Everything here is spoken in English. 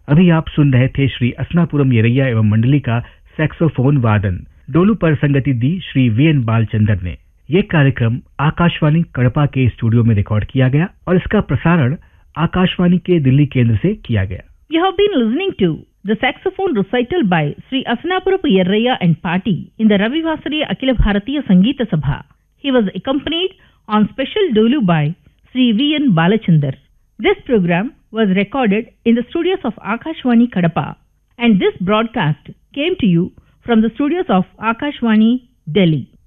अभी आप सुन रहे थे श्री असनापुरम येरैया एवं मंडली का सैक्सोफोन वादन। डोलू पर संगति दी श्री वीएन बालचंदर ने। यह कार्यक्रम आकाशवाणी कड़पा के स्टूडियो में रिकॉर्ड किया गया और इसका प्रसारण आकाशवाणी के दिल्ली केंद्र से किया गया। You have been listening to the saxophone recital by Sri Asanapurapu Yerraya and Party in the Ravi Vasari Akhila Bharatiya Sangeeta Sabha. He was accompanied on special dolu by Sri V.N. Balachandar. This program was recorded in the studios of Akashwani Kadapa, and this broadcast came to you from the studios of Akashwani, Delhi.